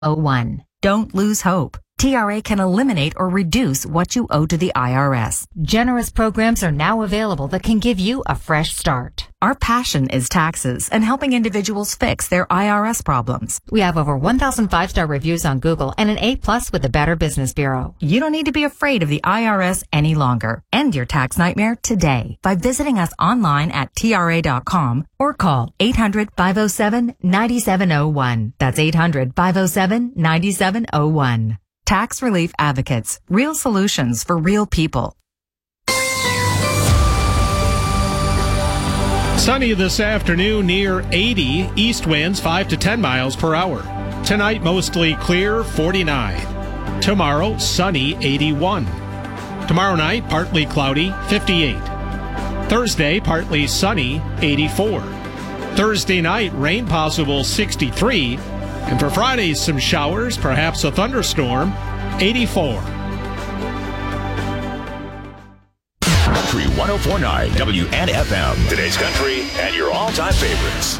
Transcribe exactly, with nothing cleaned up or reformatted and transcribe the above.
oh one. Don't lose hope. T R A can eliminate or reduce what you owe to the I R S. Generous programs are now available that can give you a fresh start. Our passion is taxes and helping individuals fix their I R S problems. We have over one thousand five-star reviews on Google and an A plus with the Better Business Bureau. You don't need to be afraid of the I R S any longer. End your tax nightmare today by visiting us online at T R A dot com or call eight hundred, five oh seven, nine seven oh one. That's eight hundred, five oh seven, nine seven oh one. Tax Relief Advocates. Real solutions for real people. Sunny this afternoon, near eighty. East winds five to ten miles per hour. Tonight, mostly clear, forty-nine. Tomorrow, sunny, eighty-one. Tomorrow night, partly cloudy, fifty-eight. Thursday, partly sunny, eighty-four. Thursday night, rain possible, sixty-three. And for Friday, some showers, perhaps a thunderstorm, eighty-four. Country one oh four point nine W N F M. Today's country and your all-time favorites.